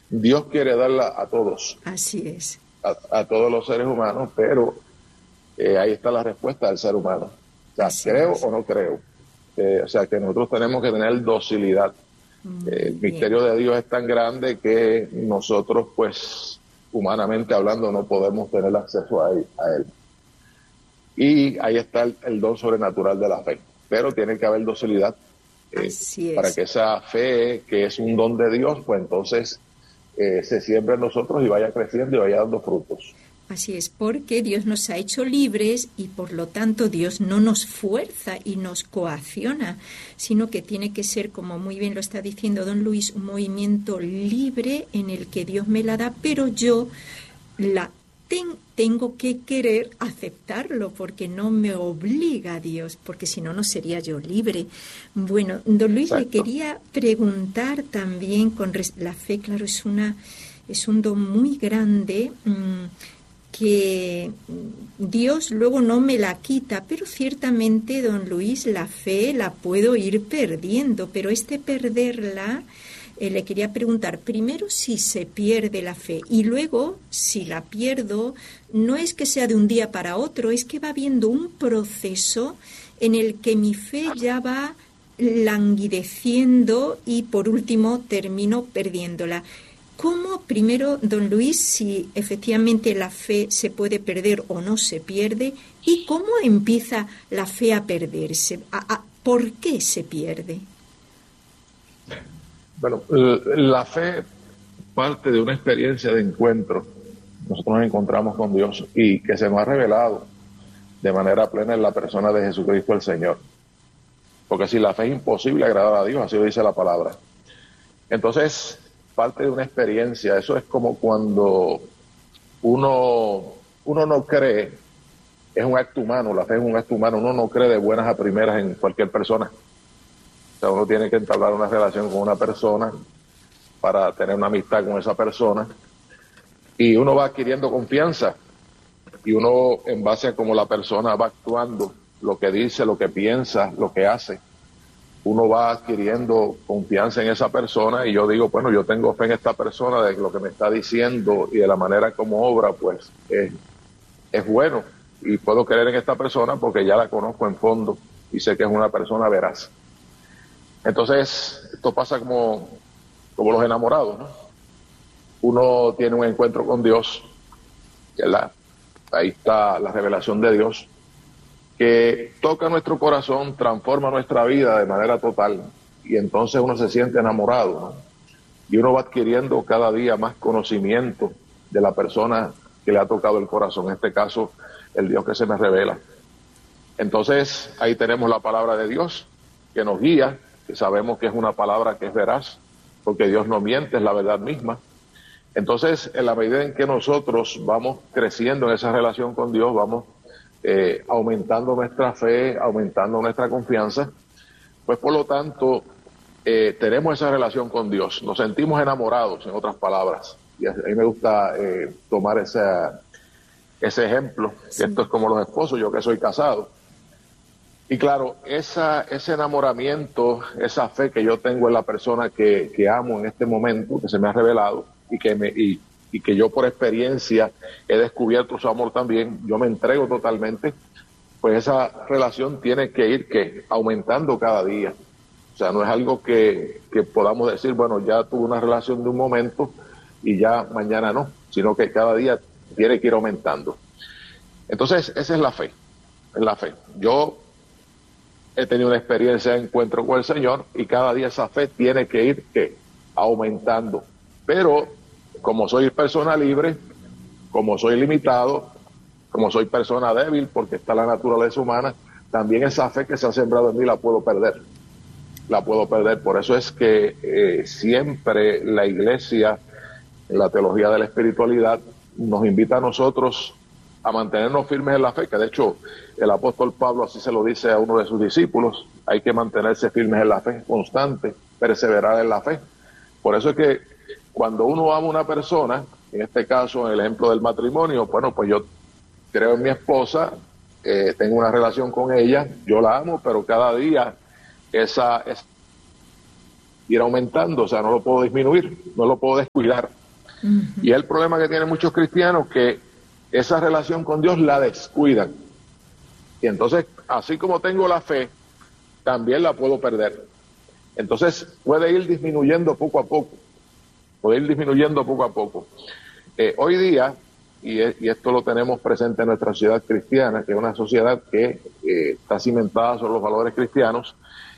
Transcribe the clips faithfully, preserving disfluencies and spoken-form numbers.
Dios quiere darla a todos. Así es. A, a todos los seres humanos, pero eh, ahí está la respuesta del ser humano. O sea, Así creo es. o no creo. Eh, o sea, que nosotros tenemos que tener docilidad. Eh, el misterio de Dios es tan grande que nosotros, pues, humanamente hablando, no podemos tener acceso a él. A él. Y ahí está el, el don sobrenatural de la fe. Pero tiene que haber docilidad eh, Así es. para que esa fe, que es un don de Dios, pues entonces eh, se siembre en nosotros y vaya creciendo y vaya dando frutos. Así es, porque Dios nos ha hecho libres y por lo tanto Dios no nos fuerza y nos coacciona, sino que tiene que ser, como muy bien lo está diciendo don Luis, un movimiento libre en el que Dios me la da, pero yo la ten, tengo que querer aceptarlo, porque no me obliga a Dios, porque si no, no sería yo libre. Bueno, don Luis, Exacto. le quería preguntar también, con res- la fe, claro, es una es un don muy grande, mmm, que Dios luego no me la quita, pero ciertamente, don Luis, la fe la puedo ir perdiendo, pero este perderla, eh, le quería preguntar, primero si se pierde la fe y luego si la pierdo, no es que sea de un día para otro, es que va habiendo un proceso en el que mi fe ya va languideciendo y por último termino perdiéndola. ¿Cómo, primero, don Luis, si efectivamente la fe se puede perder o no se pierde? ¿Y cómo empieza la fe a perderse? ¿A, a, ¿Por qué se pierde? Bueno, la fe parte de una experiencia de encuentro. Nosotros nos encontramos con Dios y que se nos ha revelado de manera plena en la persona de Jesucristo el Señor. Porque si la fe es imposible agradar a Dios, así lo dice la palabra. Entonces, parte de una experiencia. Eso es como cuando uno, uno no cree, es un acto humano, la fe es un acto humano, uno no cree de buenas a primeras en cualquier persona. O sea, uno tiene que entablar una relación con una persona para tener una amistad con esa persona y uno va adquiriendo confianza y uno, en base a cómo la persona va actuando, lo que dice, lo que piensa, lo que hace, uno va adquiriendo confianza en esa persona y yo digo, bueno, yo tengo fe en esta persona de lo que me está diciendo y de la manera como obra, pues es, es bueno y puedo creer en esta persona porque ya la conozco en fondo y sé que es una persona veraz. Entonces, esto pasa como, como los enamorados, ¿no? Uno tiene un encuentro con Dios, ¿verdad? Ahí está la revelación de Dios, que toca nuestro corazón, transforma nuestra vida de manera total, y entonces uno se siente enamorado, ¿no? Y uno va adquiriendo cada día más conocimiento de la persona que le ha tocado el corazón, en este caso, el Dios que se me revela. Entonces, ahí tenemos la palabra de Dios, que nos guía, que sabemos que es una palabra que es veraz, porque Dios no miente, es la verdad misma. Entonces, en la medida en que nosotros vamos creciendo en esa relación con Dios, vamos Eh, aumentando nuestra fe, aumentando nuestra confianza, pues por lo tanto eh, tenemos esa relación con Dios, nos sentimos enamorados, en otras palabras, y a mí me gusta eh, tomar ese, ese ejemplo, que esto es como los esposos, yo que soy casado, y claro, esa, ese enamoramiento, esa fe que yo tengo en la persona que, que amo en este momento, que se me ha revelado, y que me... Y, y que yo por experiencia he descubierto su amor también, yo me entrego totalmente, pues esa relación tiene que ir que aumentando cada día. O sea, no es algo que, que podamos decir, bueno, ya tuve una relación de un momento y ya mañana no, sino que cada día tiene que ir aumentando. Entonces, esa es la fe, es la fe. Yo he tenido una experiencia de encuentro con el Señor y cada día esa fe tiene que ir ¿qué? aumentando. Pero como soy persona libre, como soy limitado, como soy persona débil, porque está la naturaleza humana, también esa fe que se ha sembrado en mí la puedo perder. La puedo perder. Por eso es que eh, siempre la Iglesia, en la teología de la espiritualidad, nos invita a nosotros a mantenernos firmes en la fe, que de hecho el apóstol Pablo así se lo dice a uno de sus discípulos, hay que mantenerse firmes en la fe, constante, perseverar en la fe. Por eso es que cuando uno ama a una persona, en este caso, en el ejemplo del matrimonio, bueno, pues yo creo en mi esposa, eh, tengo una relación con ella, yo la amo, pero cada día esa es ir aumentando, o sea, no lo puedo disminuir, no lo puedo descuidar. Uh-huh. Y es el problema que tienen muchos cristianos, que esa relación con Dios la descuidan. Y entonces, así como tengo la fe, también la puedo perder. Entonces puede ir disminuyendo poco a poco, puede ir disminuyendo poco a poco. Eh, hoy día, y, y esto lo tenemos presente en nuestra sociedad cristiana, que es una sociedad que eh, está cimentada sobre los valores cristianos,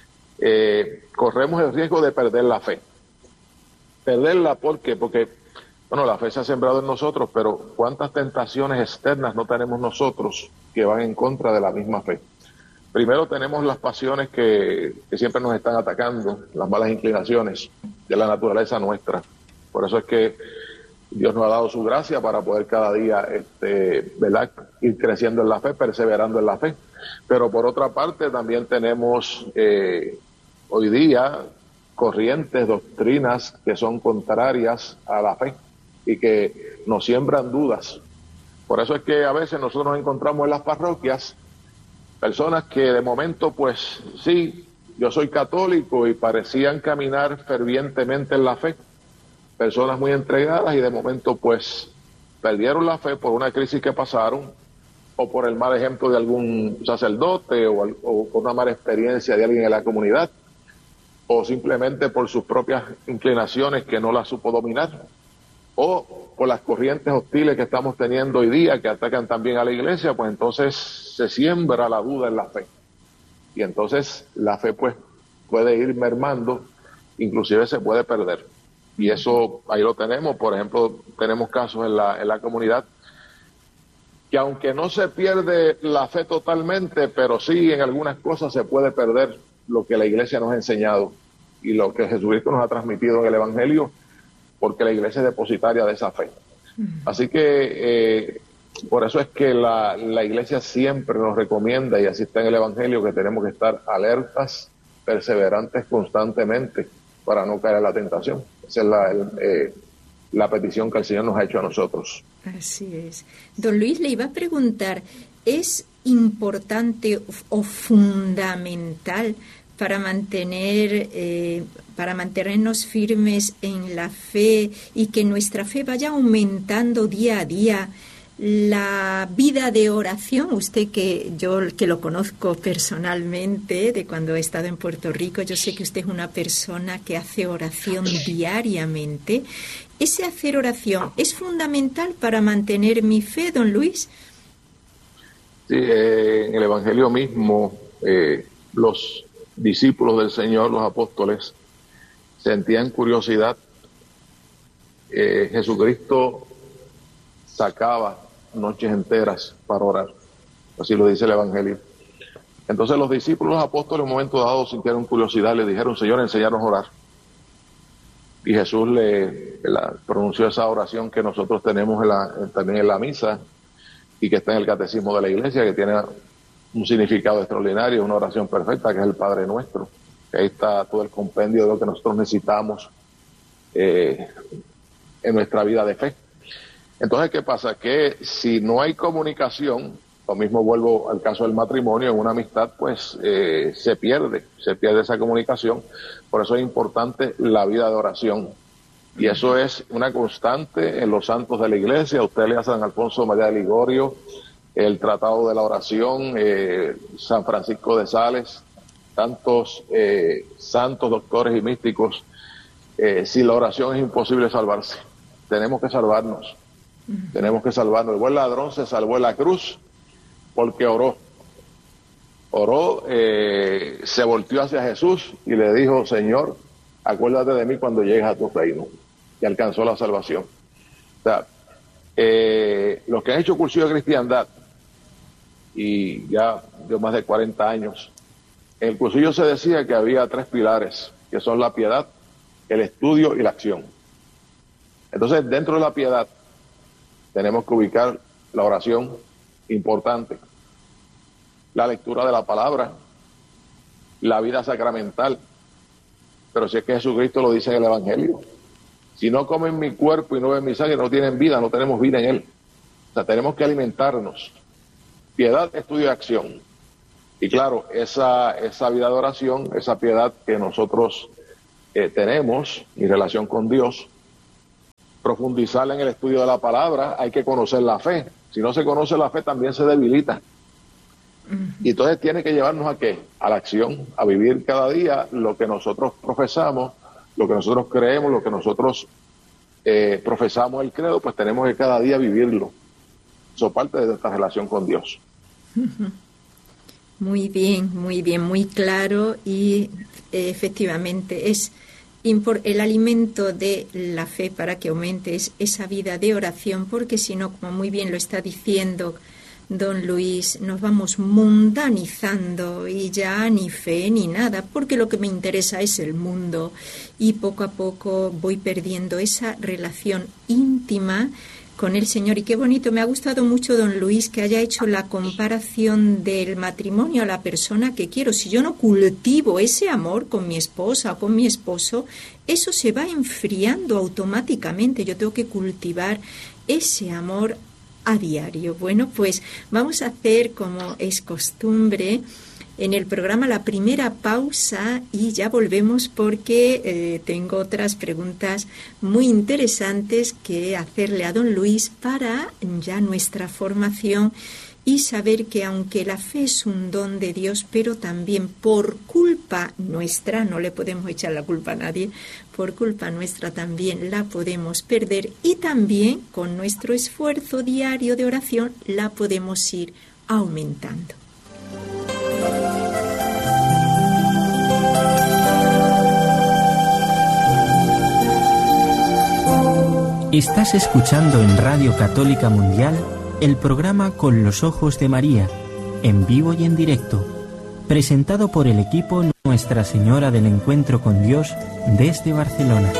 eh, corremos el riesgo de perder la fe. Perderla, ¿por qué? Porque, bueno, la fe se ha sembrado en nosotros, pero ¿cuántas tentaciones externas no tenemos nosotros que van en contra de la misma fe? Primero tenemos las pasiones que, que siempre nos están atacando, las malas inclinaciones de la naturaleza nuestra. Por eso es que Dios nos ha dado su gracia para poder cada día este, ¿verdad? Ir creciendo en la fe, perseverando en la fe. Pero por otra parte también tenemos eh, hoy día corrientes, doctrinas que son contrarias a la fe y que nos siembran dudas. Por eso es que a veces nosotros nos encontramos en las parroquias personas que de momento, pues sí, yo soy católico y parecían caminar fervientemente en la fe, personas muy entregadas y de momento pues perdieron la fe por una crisis que pasaron o por el mal ejemplo de algún sacerdote o, o por una mala experiencia de alguien en la comunidad o simplemente por sus propias inclinaciones que no las supo dominar o por las corrientes hostiles que estamos teniendo hoy día que atacan también a la iglesia, pues entonces se siembra la duda en la fe y entonces la fe pues puede ir mermando, inclusive se puede perder y eso ahí lo tenemos. Por ejemplo, tenemos casos en la, en la comunidad que aunque no se pierde la fe totalmente, pero sí en algunas cosas se puede perder lo que la iglesia nos ha enseñado y lo que Jesucristo nos ha transmitido en el Evangelio, porque la iglesia es depositaria de esa fe. Uh-huh. Así que eh, por eso es que la, la iglesia siempre nos recomienda, y así está en el Evangelio, que tenemos que estar alertas, perseverantes constantemente para no caer en la tentación. Esa es la, el, eh, la petición que el Señor nos ha hecho a nosotros. Así es. Don Luis, le iba a preguntar, ¿es importante o fundamental para mantener, eh, para mantenernos firmes en la fe y que nuestra fe vaya aumentando día a día, la vida de oración? Usted, que yo que lo conozco personalmente de cuando he estado en Puerto Rico, yo sé que usted es una persona que hace oración diariamente. ¿Ese hacer oración es fundamental para mantener mi fe, don Luis? Sí, eh, en el Evangelio mismo, eh, los discípulos del Señor, los apóstoles, sentían curiosidad. Eh, Jesucristo sacaba noches enteras para orar, así lo dice el Evangelio. Entonces los discípulos, los apóstoles, en un momento dado sintieron curiosidad, le dijeron: Señor, enséñanos a orar. Y Jesús le la, pronunció esa oración que nosotros tenemos en la, también en la misa y que está en el catecismo de la iglesia, que tiene un significado extraordinario, una oración perfecta, que es el Padre Nuestro. Ahí está todo el compendio de lo que nosotros necesitamos eh, en nuestra vida de fe. Entonces, ¿qué pasa? Que si no hay comunicación, lo mismo vuelvo al caso del matrimonio, en una amistad, pues eh, se pierde, se pierde esa comunicación. Por eso es importante la vida de oración. Y eso es una constante en los santos de la iglesia. Usted lea a San Alfonso María de Ligorio, el Tratado de la Oración, eh, San Francisco de Sales, tantos eh, santos, doctores y místicos. Eh, sin la oración es imposible salvarse. Tenemos que salvarnos. Uh-huh. Tenemos que salvarnos. El buen ladrón se salvó en la cruz porque oró. Oró, eh, se volteó hacia Jesús y le dijo: Señor, acuérdate de mí cuando llegues a tu reino. Y alcanzó la salvación. O sea, eh, los que han hecho cursillo de cristiandad, y ya de más de cuarenta años, en el cursillo se decía que había tres pilares, que son la piedad, el estudio y la acción. Entonces, dentro de la piedad, tenemos que ubicar la oración, importante, la lectura de la palabra, la vida sacramental. Pero si es que Jesucristo lo dice en el Evangelio: si no comen mi cuerpo y no beben mi sangre, no tienen vida, no tenemos vida en él. O sea, tenemos que alimentarnos. Piedad, estudio y acción. Y claro, esa, esa vida de oración, esa piedad que nosotros eh, tenemos en relación con Dios, profundizar en el estudio de la palabra, hay que conocer la fe. Si no se conoce la fe, también se debilita. Y entonces tiene que llevarnos a qué? A la acción, a vivir cada día lo que nosotros profesamos, lo que nosotros creemos, lo que nosotros eh, profesamos el credo, pues tenemos que cada día vivirlo. Eso es parte de esta relación con Dios. Muy bien, muy bien, muy claro y eh, efectivamente es el alimento de la fe para que aumente es esa vida de oración, porque si no, como muy bien lo está diciendo don Luis, nos vamos mundanizando y ya ni fe ni nada, porque lo que me interesa es el mundo y poco a poco voy perdiendo esa relación íntima con el Señor. Y qué bonito, me ha gustado mucho don Luis que haya hecho la comparación del matrimonio a la persona que quiero. Si yo no cultivo ese amor con mi esposa o con mi esposo, eso se va enfriando automáticamente. Yo tengo que cultivar ese amor a diario. Bueno, pues vamos a hacer, como es costumbre en el programa, la primera pausa y ya volvemos porque eh, tengo otras preguntas muy interesantes que hacerle a don Luis para ya nuestra formación y saber que aunque la fe es un don de Dios, pero también por culpa nuestra, no le podemos echar la culpa a nadie, por culpa nuestra también la podemos perder y también con nuestro esfuerzo diario de oración la podemos ir aumentando. Estás escuchando en Radio Católica Mundial el programa Con los Ojos de María, en vivo y en directo, presentado por el equipo Nuestra Señora del Encuentro con Dios desde Barcelona.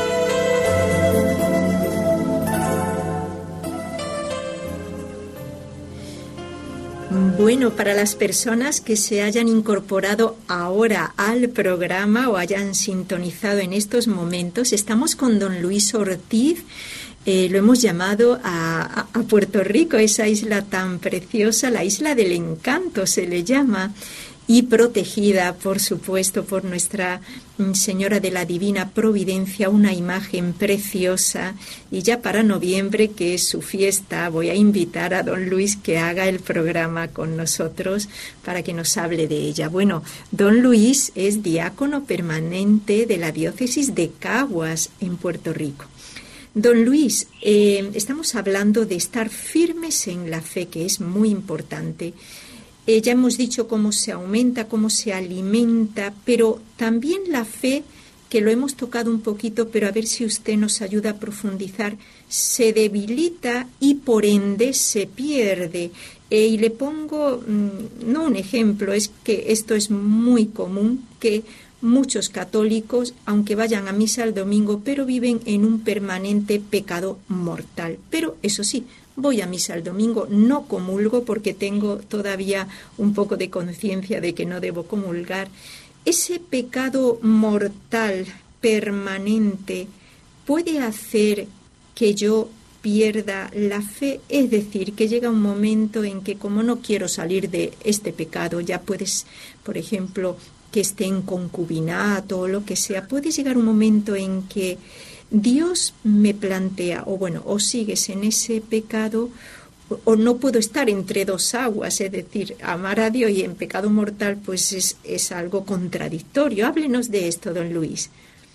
Bueno, para las personas que se hayan incorporado ahora al programa o hayan sintonizado en estos momentos, estamos con don Luis Ortiz. Eh, lo hemos llamado a, a, a Puerto Rico, esa isla tan preciosa, la isla del encanto se le llama, y protegida, por supuesto, por Nuestra Señora de la Divina Providencia, una imagen preciosa. Y ya para noviembre, que es su fiesta, voy a invitar a don Luis que haga el programa con nosotros para que nos hable de ella. Bueno, don Luis es diácono permanente de la diócesis de Caguas, en Puerto Rico. Don Luis, eh, estamos hablando de estar firmes en la fe, que es muy importante. Eh, ya hemos dicho cómo se aumenta, cómo se alimenta, pero también la fe, que lo hemos tocado un poquito, pero a ver si usted nos ayuda a profundizar, se debilita y por ende se pierde. Eh, y le pongo, mmm, no un ejemplo, es que esto es muy común, que muchos católicos, aunque vayan a misa el domingo, pero viven en un permanente pecado mortal. Pero eso sí, voy a misa el domingo, no comulgo porque tengo todavía un poco de conciencia de que no debo comulgar. Ese pecado mortal permanente puede hacer que yo pierda la fe, es decir, que llega un momento en que como no quiero salir de este pecado, ya puedes, por ejemplo, que esté en concubinato o lo que sea, puede llegar un momento en que Dios me plantea, o bueno, o sigues en ese pecado, o, o no puedo estar entre dos aguas, es decir, amar a Dios y en pecado mortal, pues es, es algo contradictorio. Háblenos de esto, don Luis.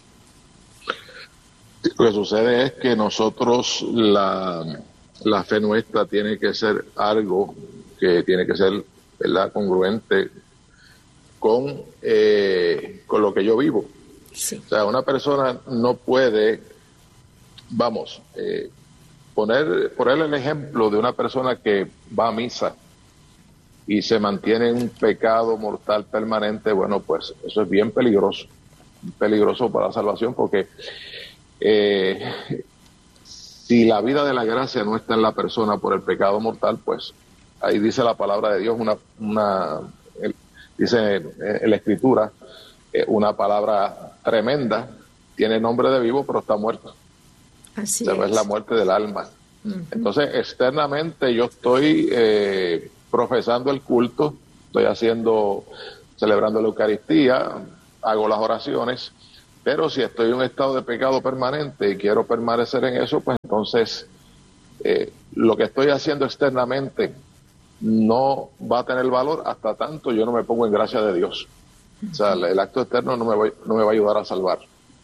Lo que sucede es que nosotros, la, la fe nuestra tiene que ser algo que tiene que ser, ¿verdad?, congruente con, eh, con lo que yo vivo. Sí. O sea, una persona no puede, vamos, eh, poner, poner el ejemplo de una persona que va a misa y se mantiene en un pecado mortal permanente. Bueno, pues eso es bien peligroso, peligroso para la salvación, porque eh, si la vida de la gracia no está en la persona por el pecado mortal, pues ahí dice la palabra de Dios, una, una el, dice en la Escritura, eh, una palabra tremenda, tiene nombre de vivo, pero está muerto. Así o sea, es. es la muerte del alma. Uh-huh. Entonces, externamente yo estoy eh, profesando el culto, estoy haciendo, celebrando la Eucaristía, hago las oraciones, pero si estoy en un estado de pecado permanente y quiero permanecer en eso, pues entonces entonces eh, lo que estoy haciendo externamente no va a tener valor hasta tanto yo no me pongo en gracia de Dios. O sea, el, el acto externo no me, va, no me va a ayudar a salvar.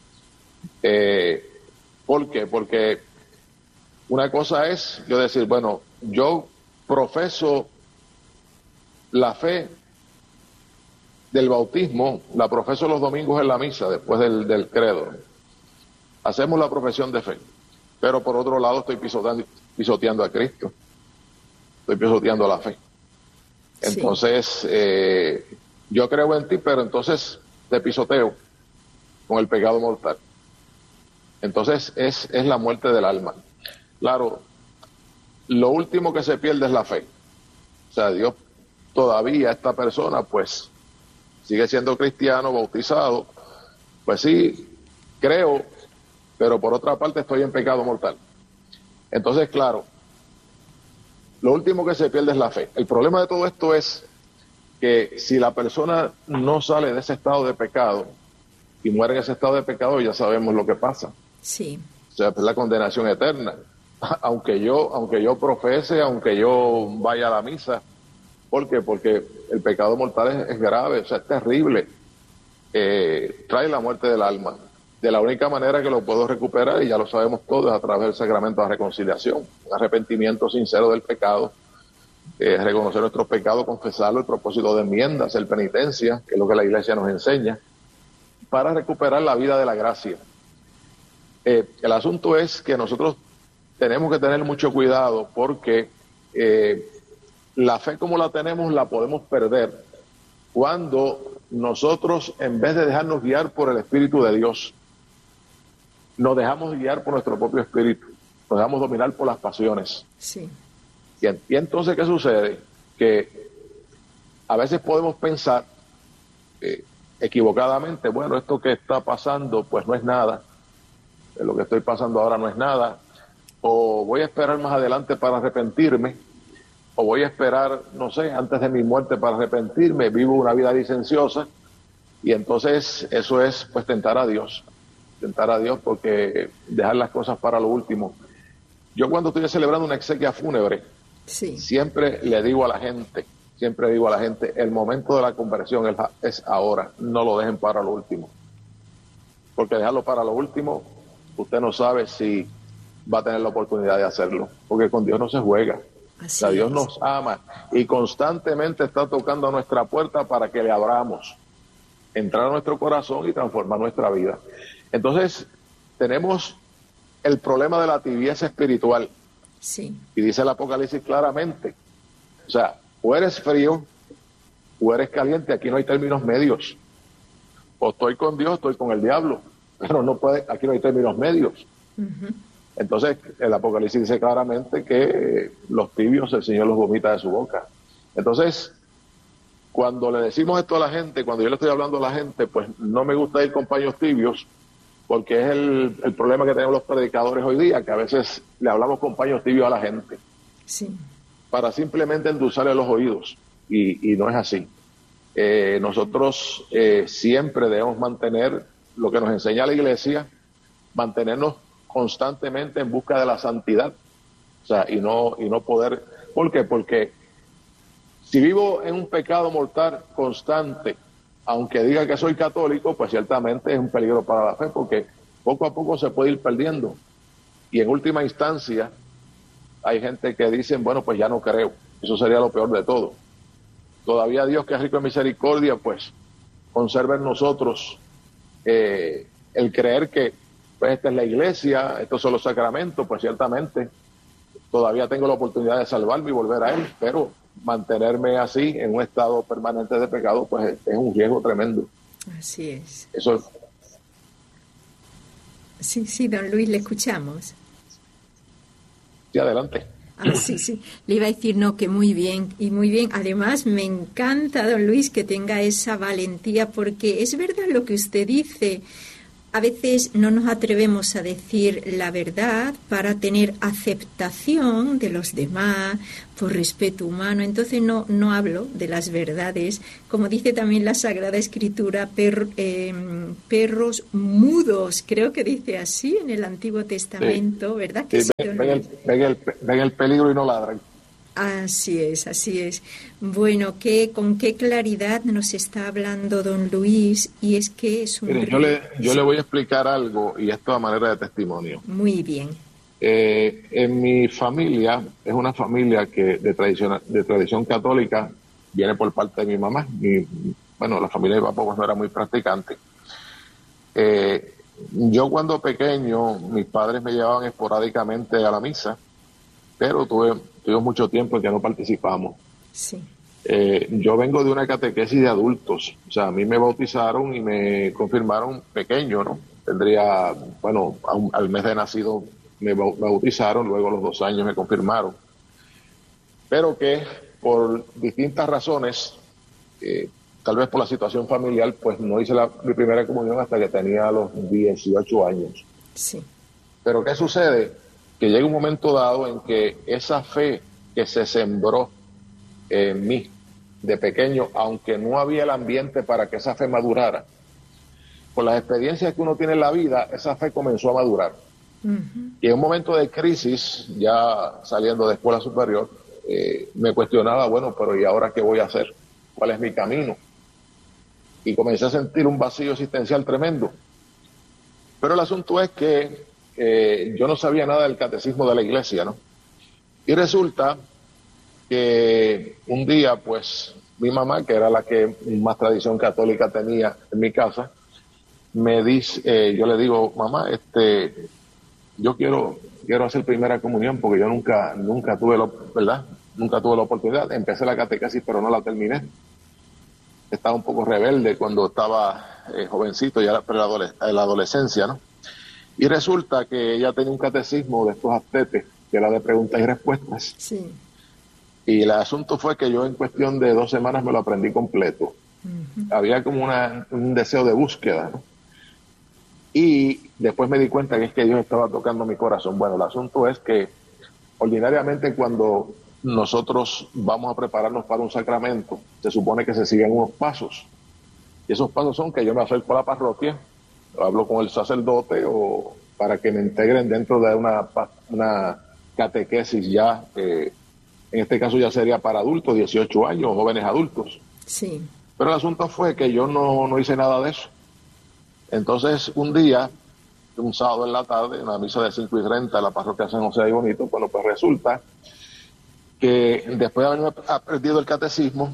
Eh, ¿Por qué? Porque una cosa es yo decir, bueno, yo profeso la fe del bautismo, la profeso los domingos en la misa, después del, del credo. Hacemos la profesión de fe, pero por otro lado estoy pisoteando, pisoteando a Cristo, estoy pisoteando la fe. Entonces, sí. eh, yo creo en ti, pero entonces te pisoteo con el pecado mortal. Entonces es, es la muerte del alma. Claro, lo último que se pierde es la fe. O sea, Dios todavía, esta persona, pues, sigue siendo cristiano, bautizado, pues sí, creo, pero por otra parte estoy en pecado mortal. Entonces, claro, lo último que se pierde es la fe. El problema de todo esto es que si la persona no sale de ese estado de pecado y muere en ese estado de pecado, ya sabemos lo que pasa. Sí. O sea, es la condenación eterna. Aunque yo, aunque yo profese, aunque yo vaya a la misa. ¿Por qué? Porque el pecado mortal es, es grave, o sea, es terrible. Eh, trae la muerte del alma. De la única manera que lo puedo recuperar, y ya lo sabemos todos, a través del sacramento de la reconciliación, un arrepentimiento sincero del pecado, eh, reconocer nuestros pecados, confesarlo, el propósito de enmienda, hacer penitencia, que es lo que la Iglesia nos enseña, para recuperar la vida de la gracia. Eh, el asunto es que nosotros tenemos que tener mucho cuidado porque eh, la fe como la tenemos la podemos perder cuando nosotros, en vez de dejarnos guiar por el Espíritu de Dios, nos dejamos guiar por nuestro propio espíritu, nos dejamos dominar por las pasiones. Sí. Y, y entonces, ¿qué sucede? Que a veces podemos pensar eh, equivocadamente, bueno, esto que está pasando pues no es nada, lo que estoy pasando ahora no es nada, o voy a esperar más adelante para arrepentirme, o voy a esperar, no sé, antes de mi muerte para arrepentirme, vivo una vida licenciosa, y entonces eso es pues tentar a Dios, tentar a Dios porque dejar las cosas para lo último. Yo cuando estoy celebrando una exequia fúnebre, sí. siempre le digo a la gente, siempre digo a la gente, el momento de la conversión es, es ahora, no lo dejen para lo último, porque dejarlo para lo último, usted no sabe si va a tener la oportunidad de hacerlo, porque con Dios no se juega. Así o sea, Dios es. Nos ama y constantemente está tocando a nuestra puerta para que le abramos, entrar a nuestro corazón y transformar nuestra vida. Entonces, tenemos el problema de la tibieza espiritual. Sí. Y dice el Apocalipsis claramente, o sea, o eres frío o eres caliente, aquí no hay términos medios. O estoy con Dios, estoy con el diablo, pero no puede, aquí no hay términos medios. Uh-huh. Entonces, el Apocalipsis dice claramente que los tibios el Señor los vomita de su boca. Entonces, cuando le decimos esto a la gente, cuando yo le estoy hablando a la gente, pues no me gusta ir con paños tibios, porque es el, el problema que tenemos los predicadores hoy día, que a veces le hablamos con paños tibios a la gente. Sí. Para simplemente endulzarle los oídos, y, y no es así. Eh, nosotros eh, siempre debemos mantener lo que nos enseña la Iglesia, mantenernos constantemente en busca de la santidad, o sea, y no y no poder, ¿por qué? Porque si vivo en un pecado mortal constante, aunque diga que soy católico, pues ciertamente es un peligro para la fe, porque poco a poco se puede ir perdiendo, y en última instancia hay gente que dicen, bueno, pues ya no creo, eso sería lo peor de todo. Todavía Dios, que es rico en misericordia, pues conserva en nosotros eh, el creer que pues esta es la iglesia, estos son los sacramentos, pues ciertamente todavía tengo la oportunidad de salvarme y volver a él, pero mantenerme así en un estado permanente de pecado, pues es, es un riesgo tremendo. Así es. Eso es. Sí, sí, don Luis, le escuchamos. Sí, adelante. Ah, sí, sí. Le iba a decir, no, que muy bien, y muy bien. Además, me encanta, don Luis, que tenga esa valentía, porque es verdad lo que usted dice. a veces no nos atrevemos a decir la verdad para tener aceptación de los demás, por respeto humano. Entonces no, no hablo de las verdades. Como dice también la Sagrada Escritura, per, eh, perros mudos, creo que dice así en el Antiguo Testamento, sí. ¿Verdad? Que sí, ven, ven, el, ven, el, ven el peligro y no ladran. Así es, así es. Bueno, ¿qué, con qué claridad nos está hablando don Luis, y es que es un... Mire, yo le, yo sí. le voy a explicar algo, y esto a manera de testimonio. Muy bien. Eh, en mi familia, es una familia que de tradición, de tradición católica, viene por parte de mi mamá. Mi, bueno, la familia de mi papá pues, no era muy practicante. Eh, yo cuando pequeño, mis padres me llevaban esporádicamente a la misa, pero tuve... Tuvimos mucho tiempo en que no participamos. Sí. Eh, yo vengo de una catequesis de adultos. O sea, a mí me bautizaron y me confirmaron pequeño, ¿no? Tendría, bueno, a un, al mes de nacido me bautizaron, luego a los dos años me confirmaron. Pero que por distintas razones, eh, tal vez por la situación familiar, pues no hice la, mi primera comunión hasta que tenía los dieciocho años. Sí. Pero ¿qué sucede? Que llega un momento dado en que esa fe que se sembró en mí de pequeño, aunque no había el ambiente para que esa fe madurara, por las experiencias que uno tiene en la vida, esa fe comenzó a madurar. Uh-huh. Y en un momento de crisis, ya saliendo de escuela superior, eh, me cuestionaba, bueno, pero ¿y ahora qué voy a hacer? ¿Cuál es mi camino? Y comencé a sentir un vacío existencial tremendo. Pero el asunto es que Eh, yo no sabía nada del catecismo de la iglesia, ¿no? Y resulta que un día, pues, mi mamá, que era la que más tradición católica tenía en mi casa, me dice, eh, yo le digo, mamá, este, yo quiero, quiero hacer primera comunión porque yo nunca, nunca tuve la, ¿verdad? Nunca tuve la oportunidad. Empecé la catequesis, pero no la terminé. Estaba un poco rebelde cuando estaba eh, jovencito, ya en la, adolesc- la adolescencia, ¿no? Y resulta que ella tenía un catecismo de estos astetes, que era de preguntas y respuestas. Sí. Y el asunto fue que yo en cuestión de dos semanas me lo aprendí completo. Uh-huh. Había como una, un deseo de búsqueda, ¿no? Y después me di cuenta que es que Dios estaba tocando mi corazón. Bueno, el asunto es que ordinariamente cuando nosotros vamos a prepararnos para un sacramento, se supone que se siguen unos pasos. Y esos pasos son que yo me acerco a la parroquia, hablo con el sacerdote o para que me integren dentro de una, una catequesis ya, eh, en este caso ya sería para adultos, dieciocho años, jóvenes adultos. Sí. Pero el asunto fue que yo no, no hice nada de eso. Entonces, un día, un sábado en la tarde, en la misa de cinco y treinta de la parroquia San José de Bonito, bueno, pues resulta que después de haberme aprendido el catecismo,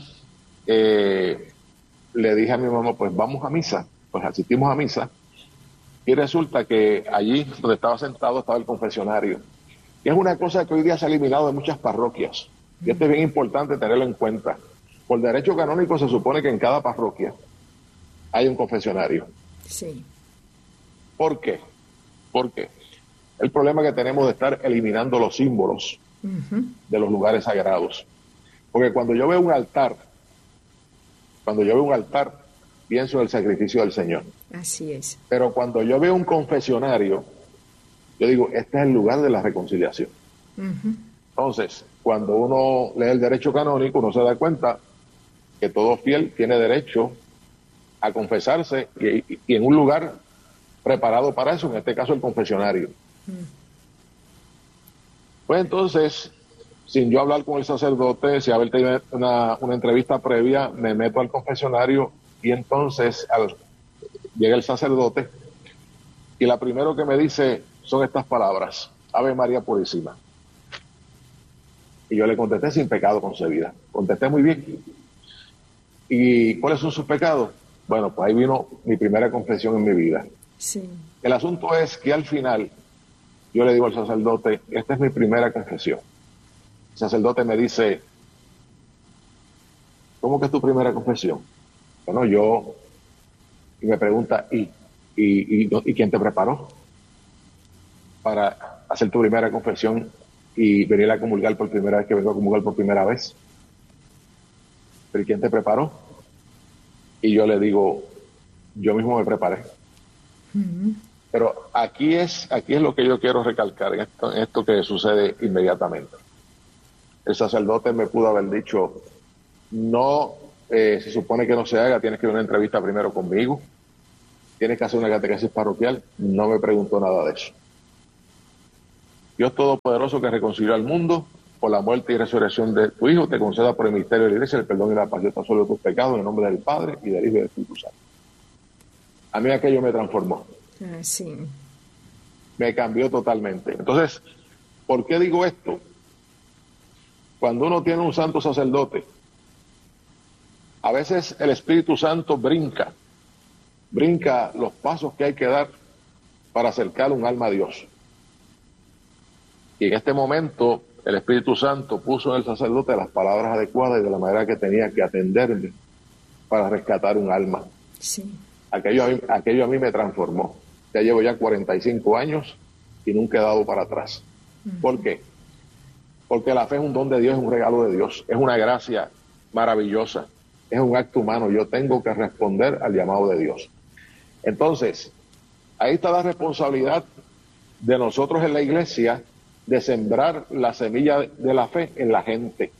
eh, le dije a mi mamá, pues vamos a misa. Pues asistimos a misa. Y resulta que allí donde estaba sentado estaba el confesionario. Y es una cosa que hoy día se ha eliminado de muchas parroquias. Y esto es bien importante tenerlo en cuenta. Por derecho canónico se supone que en cada parroquia hay un confesionario. Sí. ¿Por qué? Porque el problema que tenemos de estar eliminando los símbolos uh-huh. de los lugares sagrados. Porque cuando yo veo un altar, cuando yo veo un altar, pienso en el sacrificio del Señor. Así es. Pero cuando yo veo un confesionario, yo digo, este es el lugar de la reconciliación. Uh-huh. Entonces, cuando uno lee el derecho canónico, uno se da cuenta que todo fiel tiene derecho a confesarse y, y en un lugar preparado para eso, en este caso el confesionario. Uh-huh. Pues entonces, sin yo hablar con el sacerdote, sin haber tenido una, una entrevista previa, me meto al confesionario. Y entonces al, llega el sacerdote y la primero que me dice son estas palabras: Ave María Purísima. Y yo le contesté: sin pecado concebida. Contesté muy bien. ¿Y cuáles son sus pecados? Bueno, pues ahí vino mi primera confesión en mi vida. Sí. El asunto es que al final yo le digo al sacerdote: esta es mi primera confesión. El sacerdote me dice: ¿cómo que es tu primera confesión? Bueno, yo, y me pregunta, ¿y, y, y, ¿y quién te preparó para hacer tu primera confesión y venir a comulgar por primera vez, que vengo a comulgar por primera vez? ¿Pero quién te preparó? Y yo le digo, yo mismo me preparé. Uh-huh. Pero aquí es, aquí es lo que yo quiero recalcar, en esto, en esto que sucede inmediatamente. El sacerdote me pudo haber dicho, no, eh, se supone que no se haga, tienes que ir a una entrevista primero conmigo, tienes que hacer una catequesis parroquial. No me preguntó nada de eso. Dios Todopoderoso, que reconcilió al mundo por la muerte y resurrección de tu Hijo, te conceda por el misterio de la Iglesia el perdón y la paz. Yo te absolvo tus pecados en el nombre del Padre, y del Hijo y del Espíritu Santo. A mí aquello me transformó. Ah, sí. Me cambió totalmente. Entonces, ¿por qué digo esto? Cuando uno tiene un santo sacerdote, a veces el Espíritu Santo brinca, brinca los pasos que hay que dar para acercar un alma a Dios. Y en este momento, el Espíritu Santo puso en el sacerdote las palabras adecuadas y de la manera que tenía que atenderme para rescatar un alma. Sí. Aquello a mí, aquello a mí me transformó. Ya llevo ya cuarenta y cinco años y nunca he dado para atrás. Uh-huh. ¿Por qué? Porque la fe es un don de Dios, es un regalo de Dios, es una gracia maravillosa, es un acto humano. Yo tengo que responder al llamado de Dios. Entonces, ahí está la responsabilidad de nosotros en la iglesia de sembrar la semilla de la fe en la gente.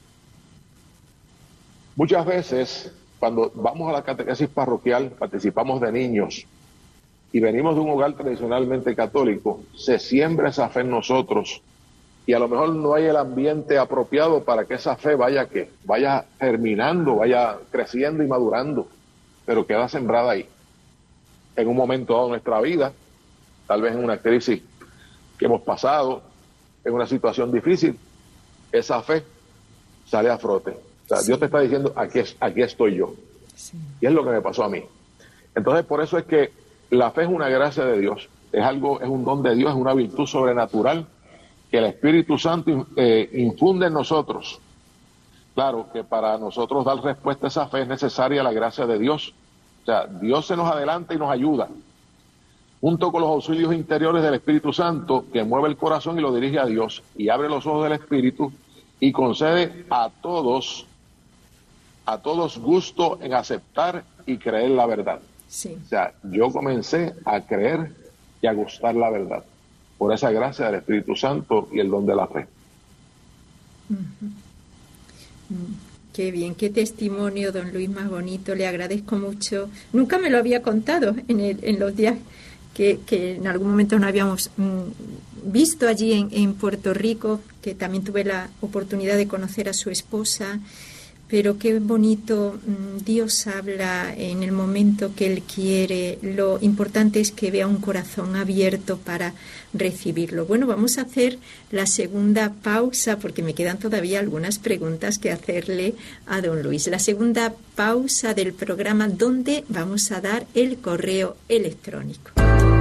Muchas veces, cuando vamos a la catequesis parroquial, participamos de niños y venimos de un hogar tradicionalmente católico, se siembra esa fe en nosotros y a lo mejor no hay el ambiente apropiado para que esa fe vaya que vaya germinando, vaya creciendo y madurando, pero queda sembrada ahí. En un momento dado de nuestra vida, tal vez en una crisis que hemos pasado, en una situación difícil, esa fe sale a frote. O sea, sí. Dios te está diciendo, aquí, es, aquí estoy yo. Sí. Y es lo que me pasó a mí. Entonces, por eso es que la fe es una gracia de Dios, es algo, es un don de Dios, es una virtud sobrenatural que el Espíritu Santo eh, infunde en nosotros. Claro que para nosotros dar respuesta a esa fe es necesaria la gracia de Dios. O sea, Dios se nos adelanta y nos ayuda, junto con los auxilios interiores del Espíritu Santo, que mueve el corazón y lo dirige a Dios, y abre los ojos del Espíritu, y concede a todos, a todos gusto en aceptar y creer la verdad. Sí. O sea, yo comencé a creer y a gustar la verdad, por esa gracia del Espíritu Santo y el don de la fe. Uh-huh. Mm. Qué bien, qué testimonio, don Luis, más bonito. Le agradezco mucho. Nunca me lo había contado en, el, en los días que, que en algún momento nos habíamos mm, visto allí en, en Puerto Rico, que también tuve la oportunidad de conocer a su esposa. Pero qué bonito, Dios habla en el momento que Él quiere. Lo importante es que vea un corazón abierto para recibirlo. Bueno, vamos a hacer la segunda pausa porque me quedan todavía algunas preguntas que hacerle a don Luis. La segunda pausa del programa donde vamos a dar el correo electrónico.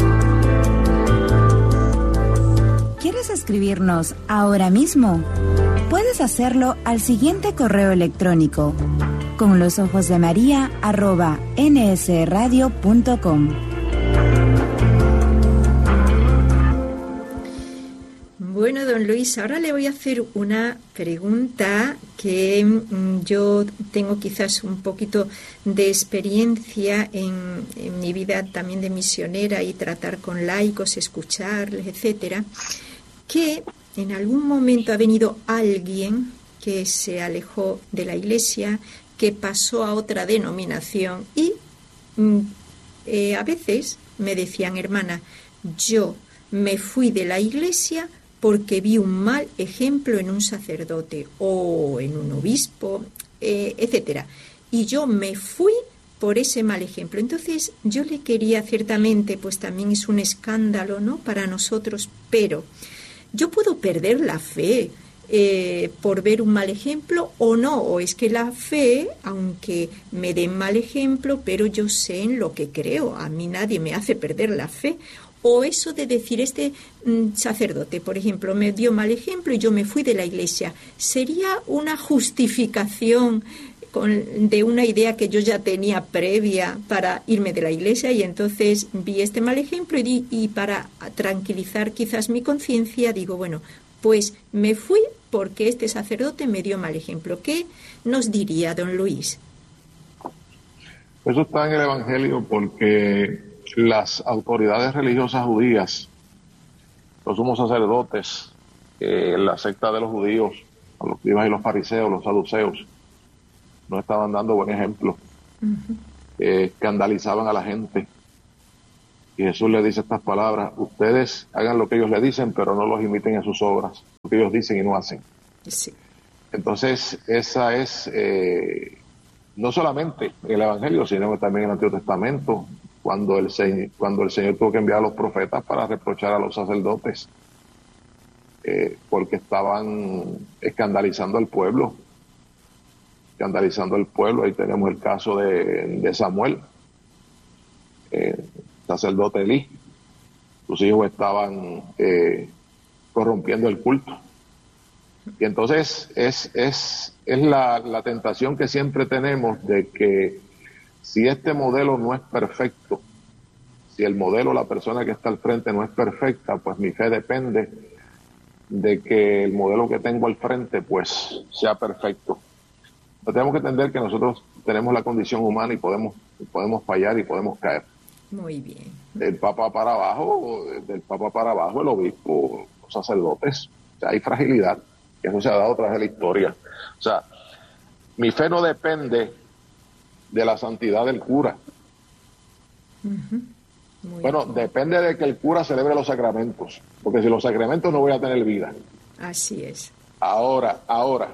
¿Quieres escribirnos ahora mismo? Puedes hacerlo al siguiente correo electrónico, con los ojos de María arroba nsradio punto com. Bueno, don Luis, ahora le voy a hacer una pregunta que mm, yo tengo quizás un poquito de experiencia en, en mi vida también de misionera y tratar con laicos, escucharles, etcétera, que en algún momento ha venido alguien que se alejó de la iglesia, que pasó a otra denominación y mm, eh, a veces me decían, hermana, yo me fui de la iglesia porque vi un mal ejemplo en un sacerdote o en un obispo, eh, etcétera. Y yo me fui por ese mal ejemplo. Entonces yo le quería, ciertamente, pues también es un escándalo, ¿no?, para nosotros, pero ¿yo puedo perder la fe eh, por ver un mal ejemplo o no? ¿O es que la fe, aunque me den mal ejemplo, pero yo sé en lo que creo, a mí nadie me hace perder la fe? O eso de decir, este mm, sacerdote, por ejemplo, me dio mal ejemplo y yo me fui de la iglesia, ¿sería una justificación con, de una idea que yo ya tenía previa para irme de la iglesia? Y entonces vi este mal ejemplo y, y para tranquilizar quizás mi conciencia digo, bueno, pues me fui porque este sacerdote me dio mal ejemplo. ¿Qué nos diría don Luis? Eso está en el Evangelio porque las autoridades religiosas judías, los sumos sacerdotes, eh, la secta de los judíos, los escribas y los fariseos, los saduceos, no estaban dando buen ejemplo. Uh-huh. eh, escandalizaban a la gente. Y Jesús le dice estas palabras: ustedes hagan lo que ellos le dicen, pero no los imiten en sus obras, lo que ellos dicen y no hacen. Sí. Entonces, esa es, eh, no solamente el Evangelio, sino también el Antiguo Testamento, cuando el, Señor, cuando el Señor tuvo que enviar a los profetas para reprochar a los sacerdotes, eh, porque estaban escandalizando al pueblo, escandalizando al pueblo. Ahí tenemos el caso de, de Samuel, eh, sacerdote Elí. Sus hijos estaban eh, corrompiendo el culto. Y entonces es, es, es la, la tentación que siempre tenemos de que si este modelo no es perfecto, si el modelo, la persona que está al frente no es perfecta, pues mi fe depende de que el modelo que tengo al frente pues sea perfecto. Pero tenemos que entender que nosotros tenemos la condición humana y podemos, podemos fallar y podemos caer. Muy bien. Del Papa para abajo, del Papa para abajo, el obispo, los sacerdotes. O sea, hay fragilidad, que eso se ha dado a través de la historia. O sea, mi fe no depende de la santidad del cura. Uh-huh. Bueno, bien. Depende de que el cura celebre los sacramentos, porque sin los sacramentos no voy a tener vida. Así es. Ahora, ahora,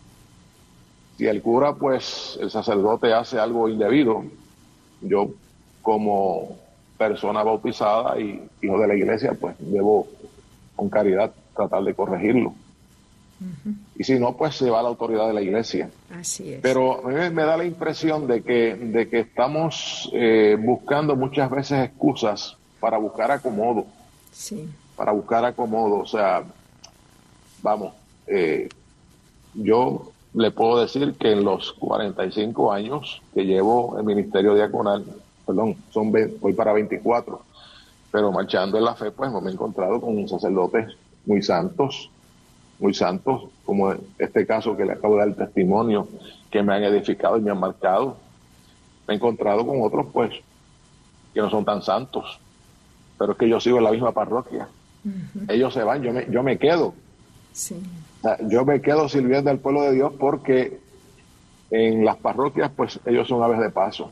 si el cura, pues, el sacerdote hace algo indebido, yo como persona bautizada y hijo de la iglesia, pues debo con caridad tratar de corregirlo. Uh-huh. Y si no, pues se va a la autoridad de la iglesia. Así es. Pero a mí me da la impresión de que, de que estamos eh, buscando muchas veces excusas para buscar acomodo. Sí. Para buscar acomodo. O sea, vamos, eh, yo le puedo decir que en los cuarenta y cinco años que llevo el ministerio diaconal, perdón, son veinte, voy para veinticuatro, pero marchando en la fe, pues no me he encontrado con sacerdotes muy santos, muy santos, como este caso que le acabo de dar el testimonio, que me han edificado y me han marcado. Me he encontrado con otros, pues, que no son tan santos, pero es que yo sigo en la misma parroquia. Uh-huh. Ellos se van, yo me, yo me quedo. Sí. O sea, yo me quedo sirviendo al pueblo de Dios porque en las parroquias, pues, ellos son aves de paso.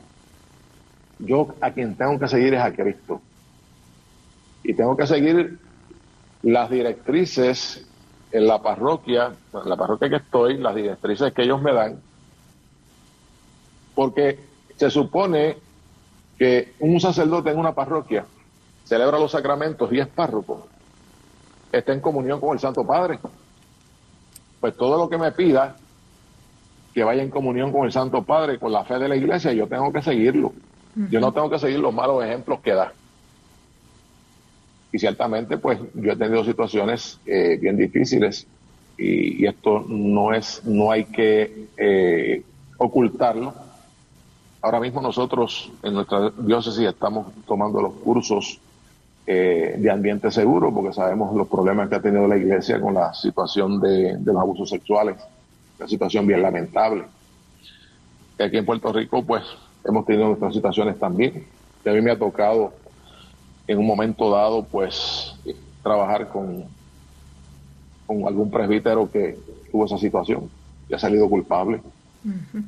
Yo a quien tengo que seguir es a Cristo. Y tengo que seguir las directrices en la parroquia, en la parroquia que estoy, las directrices que ellos me dan, porque se supone que un sacerdote en una parroquia celebra los sacramentos y es párroco, está en comunión con el Santo Padre. Pues todo lo que me pida que vaya en comunión con el Santo Padre, con la fe de la iglesia, yo tengo que seguirlo. Uh-huh. Yo no tengo que seguir los malos ejemplos que da. Y ciertamente, pues, yo he tenido situaciones eh, bien difíciles y, y esto no es, no hay que eh, ocultarlo. Ahora mismo nosotros en nuestra diócesis estamos tomando los cursos eh, de ambiente seguro porque sabemos los problemas que ha tenido la iglesia con la situación de, de los abusos sexuales, una situación bien lamentable. Y aquí en Puerto Rico, pues, hemos tenido nuestras situaciones también. Y a mí me ha tocado en un momento dado, pues, trabajar con, con algún presbítero que tuvo esa situación y ha salido culpable. Uh-huh.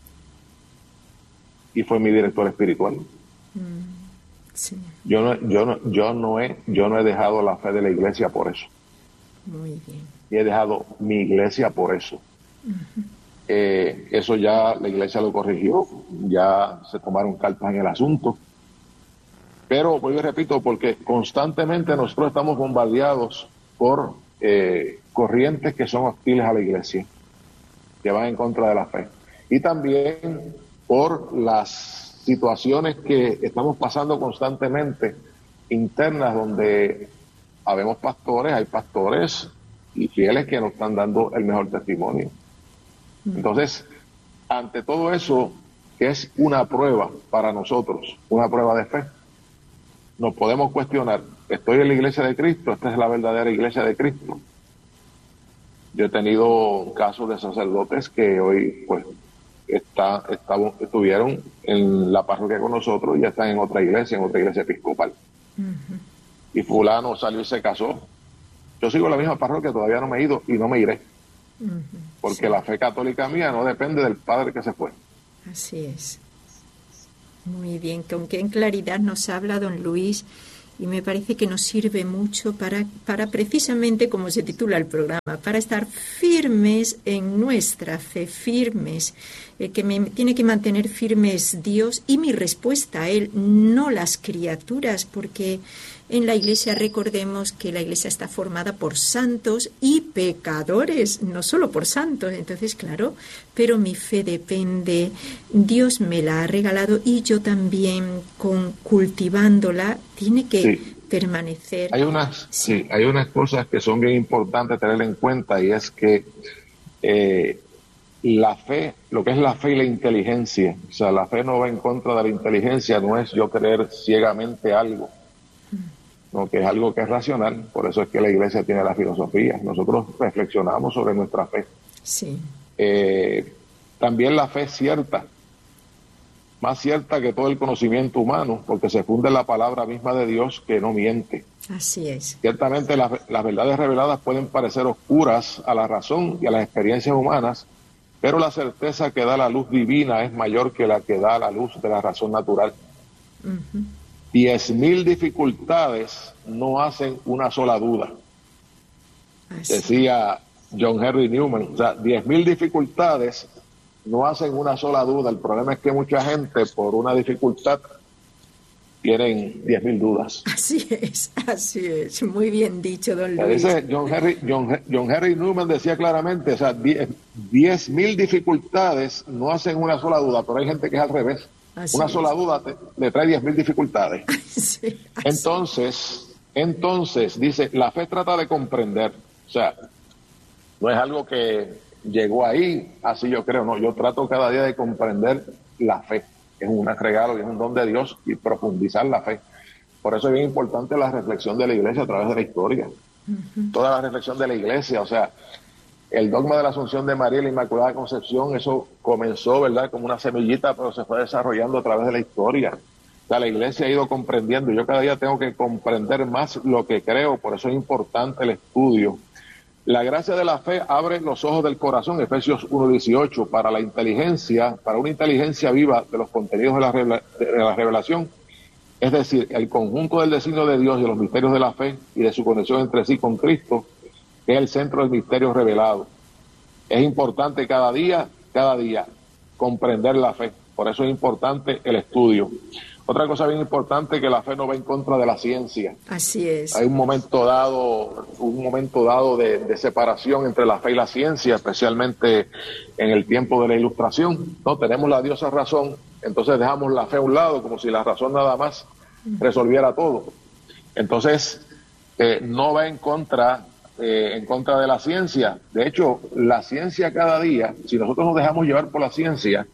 Y fue mi director espiritual. Uh-huh. Sí. Yo no, yo no, yo no he, yo no he dejado la fe de la iglesia por eso. Muy bien. Y he dejado mi iglesia por eso. Uh-huh. Eh, eso ya la iglesia lo corrigió, ya se tomaron cartas en el asunto. Pero, vuelvo y repito, porque constantemente nosotros estamos bombardeados por eh, corrientes que son hostiles a la iglesia, que van en contra de la fe. Y también por las situaciones que estamos pasando constantemente internas, donde habemos pastores, hay pastores y fieles que nos están dando el mejor testimonio. Entonces, ante todo eso, que es una prueba para nosotros, una prueba de fe, nos podemos cuestionar, ¿estoy en la iglesia de Cristo? ¿Esta es la verdadera iglesia de Cristo? Yo he tenido casos de sacerdotes que hoy, pues, está, está, estuvieron en la parroquia con nosotros y ya están en otra iglesia, en otra iglesia episcopal. Uh-huh. Y fulano salió y se casó. Yo sigo en la misma parroquia, todavía no me he ido y no me iré. Uh-huh. Porque sí. La fe católica mía no depende del padre que se fue. Así es. Muy bien, con qué claridad nos habla don Luis, y me parece que nos sirve mucho para, para precisamente, como se titula el programa, para estar firmes en nuestra fe, firmes, eh, que me tiene que mantener firmes Dios y mi respuesta a Él, no las criaturas, porque en la Iglesia recordemos que la Iglesia está formada por santos y pecadores, no solo por santos. Entonces, claro, pero mi fe depende, Dios me la ha regalado y yo también, con cultivándola, tiene que sí. permanecer. Hay unas, sí. sí, hay unas cosas que son bien importantes tener en cuenta, y es que eh, la fe, lo que es la fe y la inteligencia, o sea, la fe no va en contra de la inteligencia, no es yo creer ciegamente algo. No, que es algo que es racional, por eso es que la Iglesia tiene la filosofía. Nosotros reflexionamos sobre nuestra fe. Sí. Eh, también la fe es cierta, más cierta que todo el conocimiento humano, porque se funde en la palabra misma de Dios, que no miente. Así es. Ciertamente las, las verdades reveladas pueden parecer oscuras a la razón y a las experiencias humanas, pero la certeza que da la luz divina es mayor que la que da la luz de la razón natural. Uh-huh. Diez mil dificultades no hacen una sola duda. Así. Decía John Henry Newman, o sea, diez mil dificultades no hacen una sola duda. El problema es que mucha gente, por una dificultad, tienen diez mil dudas. Así es, así es. Muy bien dicho, don Luis. Dice John Henry, John, John Henry Newman decía claramente, o sea, diez mil dificultades no hacen una sola duda, pero hay gente que es al revés. Así una sola es. duda te, le trae diez mil dificultades. Sí, entonces, entonces, dice, la fe trata de comprender. O sea, no es algo que llegó ahí, así yo creo, no. Yo trato cada día de comprender la fe, que es un regalo, que es un don de Dios, y profundizar la fe. Por eso es bien importante la reflexión de la Iglesia a través de la historia. Uh-huh. Toda la reflexión de la Iglesia, o sea, el dogma de la Asunción de María y la Inmaculada Concepción, eso comenzó, ¿verdad?, como una semillita, pero se fue desarrollando a través de la historia. O sea, la Iglesia ha ido comprendiendo. Yo cada día tengo que comprender más lo que creo, por eso es importante el estudio. La gracia de la fe abre los ojos del corazón, Efesios uno dieciocho, para la inteligencia, para una inteligencia viva de los contenidos de la, revela- de la revelación, es decir, el conjunto del designio de Dios y de los misterios de la fe y de su conexión entre sí con Cristo, que es el centro del misterio revelado. Es importante cada día, cada día, comprender la fe. Por eso es importante el estudio. Otra cosa bien importante, que la fe no va en contra de la ciencia. Así es. Hay un momento dado, un momento dado de, de separación entre la fe y la ciencia, especialmente en el tiempo de la Ilustración. No tenemos la diosa razón, entonces dejamos la fe a un lado, como si la razón nada más resolviera todo. Entonces, eh, no va en contra Eh, en contra de la ciencia. De hecho, la ciencia cada día, si nosotros nos dejamos llevar por la ciencia,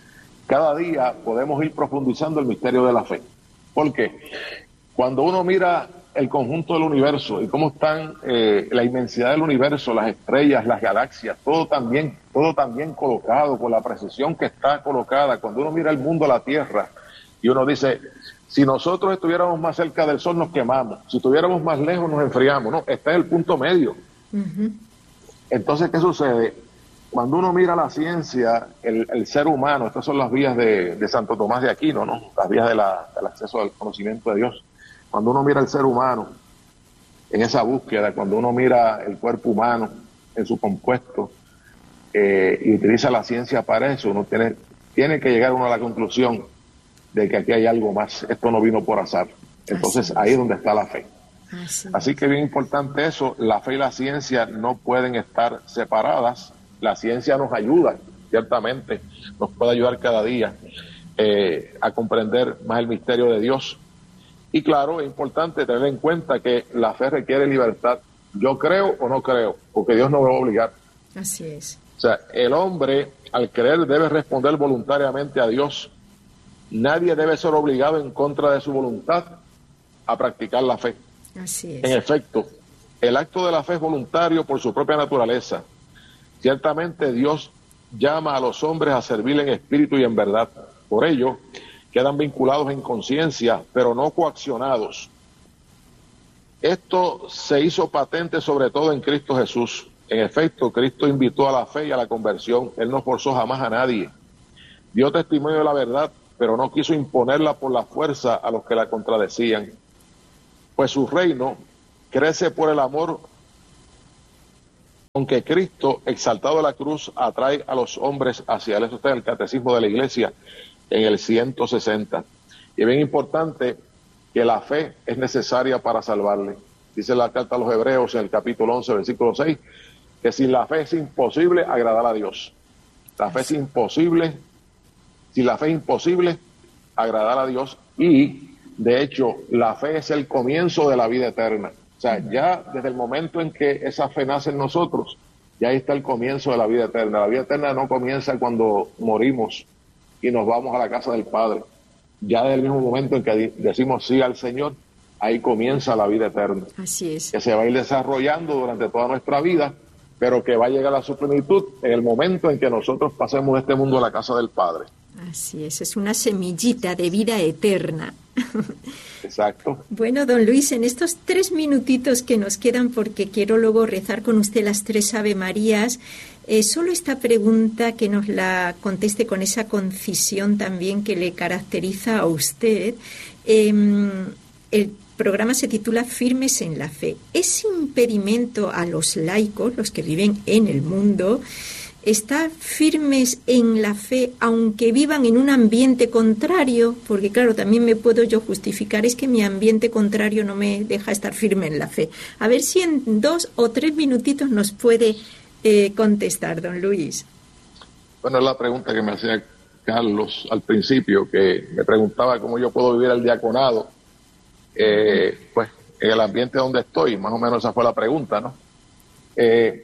cada día podemos ir profundizando el misterio de la fe. Porque cuando uno mira el conjunto del universo y cómo están eh, la inmensidad del universo, las estrellas, las galaxias, todo también, todo también colocado con la precisión que está colocada. Cuando uno mira el mundo, la Tierra, y uno dice, si nosotros estuviéramos más cerca del sol nos quemamos, si estuviéramos más lejos nos enfriamos. No, está en el punto medio. Uh-huh. Entonces, ¿qué sucede? Cuando uno mira la ciencia, el, el ser humano, estas son las vías de, de Santo Tomás de Aquino, ¿no? Las vías de la, del acceso al conocimiento de Dios. Cuando uno mira el ser humano en esa búsqueda, cuando uno mira el cuerpo humano en su compuesto eh, y utiliza la ciencia para eso, uno tiene, tiene que llegar uno a la conclusión de que aquí hay algo más, esto no vino por azar. Entonces ahí es donde está la fe. Así, Así que bien importante eso, la fe y la ciencia no pueden estar separadas. La ciencia nos ayuda, ciertamente, nos puede ayudar cada día eh, a comprender más el misterio de Dios. Y claro, es importante tener en cuenta que la fe requiere libertad. Yo creo o no creo, porque Dios no me va a obligar. Así es. O sea, el hombre al creer debe responder voluntariamente a Dios. Nadie debe ser obligado en contra de su voluntad a practicar la fe. Así es. En efecto, el acto de la fe es voluntario por su propia naturaleza. Ciertamente Dios llama a los hombres a servirle en espíritu y en verdad. Por ello, quedan vinculados en conciencia, pero no coaccionados. Esto se hizo patente sobre todo en Cristo Jesús. En efecto, Cristo invitó a la fe y a la conversión. Él no forzó jamás a nadie. Dio testimonio de la verdad, pero no quiso imponerla por la fuerza a los que la contradecían. Pues su reino crece por el amor, aunque Cristo, exaltado de la cruz, atrae a los hombres hacia él. Eso está en el Catecismo de la Iglesia, en el ciento sesenta. Y es bien importante que la fe es necesaria para salvarle. Dice la carta a los Hebreos en el capítulo once, versículo seis, que sin la fe es imposible agradar a Dios. La fe es imposible, sin la fe es imposible agradar a Dios, y de hecho la fe es el comienzo de la vida eterna. O sea, ya desde el momento en que esa fe nace en nosotros, ya ahí está el comienzo de la vida eterna. La vida eterna no comienza cuando morimos y nos vamos a la casa del Padre. Ya desde el mismo momento en que decimos sí al Señor, ahí comienza la vida eterna. Así es. Que se va a ir desarrollando durante toda nuestra vida, pero que va a llegar a su plenitud en el momento en que nosotros pasemos de este mundo a la casa del Padre. Así es, es una semillita de vida eterna. Exacto. Bueno, don Luis, en estos tres minutitos que nos quedan, porque quiero luego rezar con usted las tres Ave Marías, eh, solo esta pregunta que nos la conteste con esa concisión también que le caracteriza a usted. Eh, el programa se titula Firmes en la Fe. ¿Es impedimento a los laicos, los que viven en el mundo, estar firmes en la fe aunque vivan en un ambiente contrario? Porque claro, también me puedo yo justificar, es que mi ambiente contrario no me deja estar firme en la fe. A ver si en dos o tres minutitos nos puede eh, contestar, don Luis. Bueno, es la pregunta que me hacía Carlos al principio, que me preguntaba cómo yo puedo vivir el diaconado, eh, pues en el ambiente donde estoy, más o menos esa fue la pregunta, ¿no? Eh,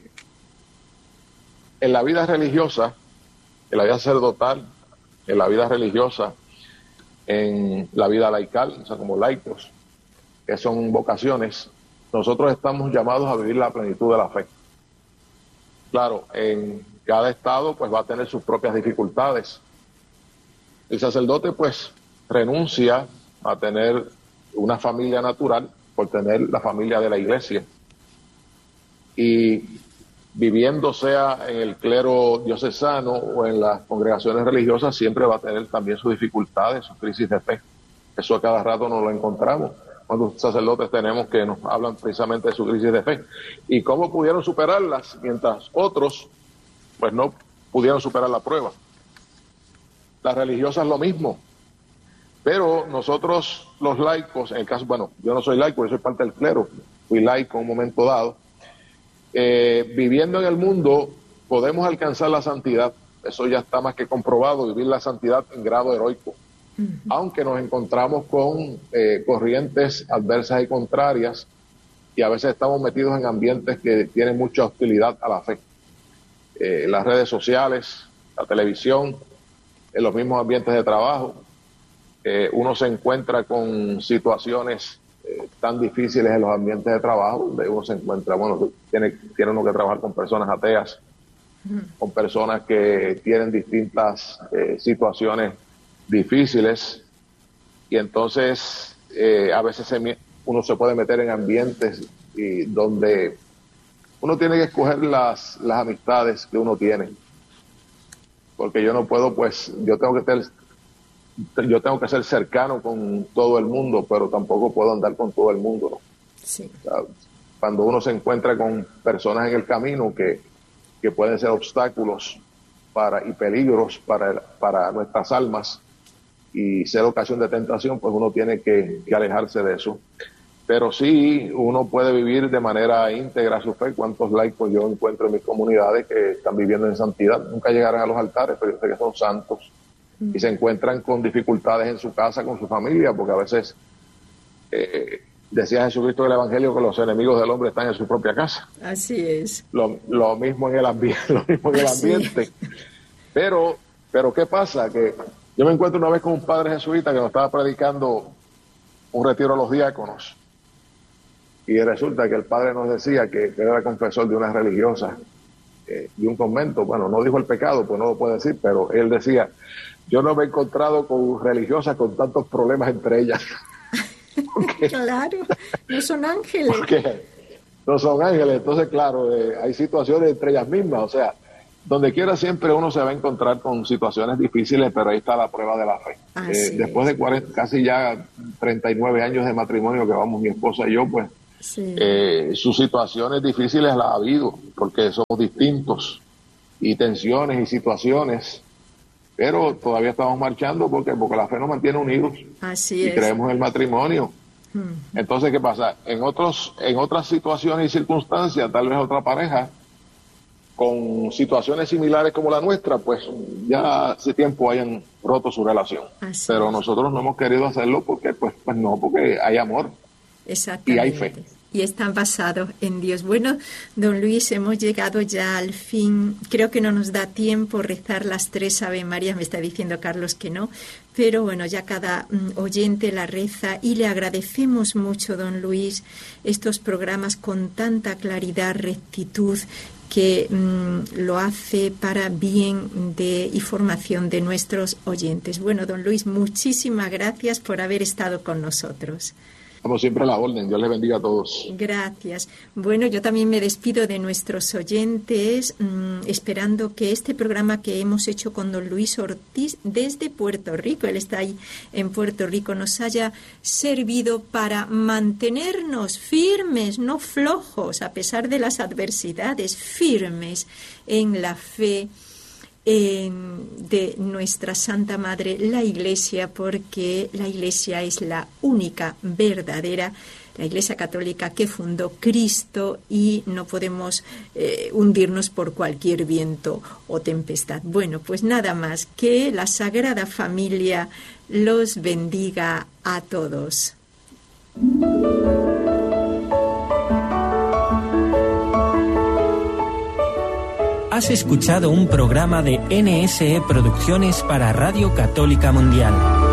En la vida religiosa, en la vida sacerdotal, en la vida religiosa, en la vida laical, o sea, como laicos, que son vocaciones, nosotros estamos llamados a vivir la plenitud de la fe. Claro, en cada estado pues va a tener sus propias dificultades. El sacerdote pues renuncia a tener una familia natural por tener la familia de la iglesia. Y viviendo sea en el clero diocesano o en las congregaciones religiosas, siempre va a tener también sus dificultades, sus crisis de fe. Eso a cada rato nos lo encontramos. Cuando sacerdotes tenemos que nos hablan precisamente de su crisis de fe y cómo pudieron superarlas, mientras otros pues no pudieron superar la prueba. Las religiosas lo mismo, pero nosotros los laicos, en el caso, bueno, yo no soy laico, yo soy parte del clero, fui laico en un momento dado. Eh, viviendo en el mundo podemos alcanzar la santidad, eso ya está más que comprobado, vivir la santidad en grado heroico, uh-huh. Aunque nos encontramos con eh, corrientes adversas y contrarias y a veces estamos metidos en ambientes que tienen mucha hostilidad a la fe, eh, las redes sociales, la televisión, en los mismos ambientes de trabajo, eh, uno se encuentra con situaciones Eh, tan difíciles en los ambientes de trabajo, donde uno se encuentra, bueno, tiene, tiene uno que trabajar con personas ateas, uh-huh. Con personas que tienen distintas eh, situaciones difíciles, y entonces eh, a veces se, uno se puede meter en ambientes y donde uno tiene que escoger las, las amistades que uno tiene, porque yo no puedo, pues, yo tengo que tener yo tengo que ser cercano con todo el mundo, pero tampoco puedo andar con todo el mundo, ¿no? Sí. O sea, cuando uno se encuentra con personas en el camino que, que pueden ser obstáculos para y peligros para, para nuestras almas y ser ocasión de tentación, pues uno tiene que, que alejarse de eso. Pero sí, uno puede vivir de manera íntegra su fe. ¿Cuántos laicos yo encuentro en mis comunidades que están viviendo en santidad? Nunca llegarán a los altares, pero yo sé que son santos. Y se encuentran con dificultades en su casa, con su familia, porque a veces eh, decía Jesucristo del Evangelio que los enemigos del hombre están en su propia casa. Así es. Lo, lo mismo en el ambiente, lo mismo en el ambiente. Pero, pero ¿qué pasa? Que yo me encuentro una vez con un padre jesuita que nos estaba predicando un retiro a los diáconos, y resulta que el padre nos decía que, que era confesor de una religiosa, eh, de un convento. Bueno, no dijo el pecado, pues no lo puede decir, pero él decía, yo no me he encontrado con religiosas con tantos problemas entre ellas. Porque, claro, no son ángeles. Porque no son ángeles, entonces claro, eh, hay situaciones entre ellas mismas, o sea, donde quiera siempre uno se va a encontrar con situaciones difíciles, pero ahí está la prueba de la fe. Eh, después de cuarenta, casi ya treinta y nueve años de matrimonio que vamos mi esposa y yo, pues sí. eh, sus situaciones difíciles las ha habido, porque somos distintos, y tensiones y situaciones, pero todavía estamos marchando porque, porque la fe nos mantiene unidos. Así y es. creemos en el matrimonio. Hmm. Entonces, ¿qué pasa? En otros, en otras situaciones y circunstancias, tal vez otra pareja con situaciones similares como la nuestra, pues ya hace tiempo hayan roto su relación. Así pero es. Nosotros no hemos querido hacerlo porque, pues, pues no, porque hay amor. Exactamente. Y hay fe. Y están basados en Dios. Bueno, don Luis, hemos llegado ya al fin. Creo que no nos da tiempo rezar las tres Ave Marías, me está diciendo Carlos que no, pero bueno, ya cada mm, oyente la reza y le agradecemos mucho, don Luis, estos programas con tanta claridad, rectitud, que mmm, lo hace para bien de y formación de nuestros oyentes. Bueno, don Luis, muchísimas gracias por haber estado con nosotros. Como siempre a la orden, Dios les bendiga a todos. Gracias. Bueno, yo también me despido de nuestros oyentes, mmm, esperando que este programa que hemos hecho con don Luis Ortiz desde Puerto Rico, él está ahí en Puerto Rico, nos haya servido para mantenernos firmes, no flojos, a pesar de las adversidades, firmes en la fe de nuestra Santa Madre, la Iglesia, porque la Iglesia es la única verdadera, la Iglesia Católica que fundó Cristo, y no podemos eh, hundirnos por cualquier viento o tempestad. Bueno, pues nada más, que la Sagrada Familia los bendiga a todos. Has escuchado un programa de N S E Producciones para Radio Católica Mundial.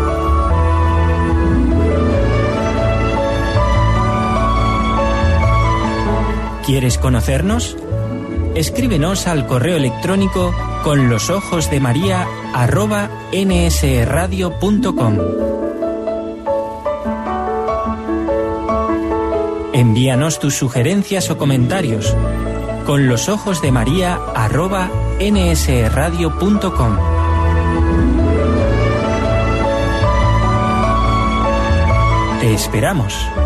¿Quieres conocernos? Escríbenos al correo electrónico con los ojos de María arroba nsradio punto com. Envíanos tus sugerencias o comentarios con los ojos de María arroba nsradio punto com. Te esperamos.